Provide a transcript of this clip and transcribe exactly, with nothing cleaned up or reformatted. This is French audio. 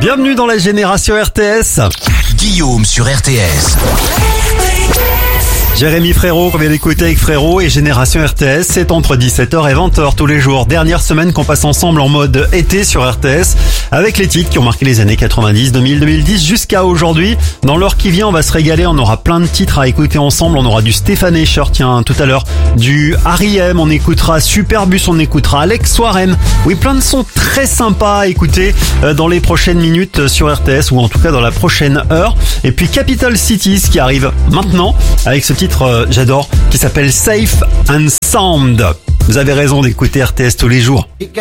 Bienvenue dans la génération R T S. Guillaume sur R T S. Jérémy Frérot, qu'on vient d'écouter avec Frérot, et Génération R T S, c'est entre dix-sept heures et vingt heures tous les jours. Dernière semaine qu'on passe ensemble en mode été sur R T S, avec les titres qui ont marqué les années quatre-vingt-dix, deux mille, deux mille dix jusqu'à aujourd'hui. Dans l'heure qui vient, on va se régaler, on aura plein de titres à écouter ensemble. On aura du Stéphane Escher, tiens, tout à l'heure, du R E M, on écoutera Superbus, on écoutera Alex Warren. Oui, plein de sons très sympas à écouter dans les prochaines minutes sur R T S, ou en tout cas dans la prochaine heure. Et puis Capital Cities qui arrive maintenant avec ce titre euh, j'adore qui s'appelle Safe and Sound. Vous avez raison d'écouter R T S tous les jours.